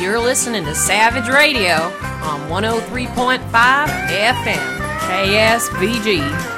You're listening to Savage Radio on 103.5 FM, KSVG.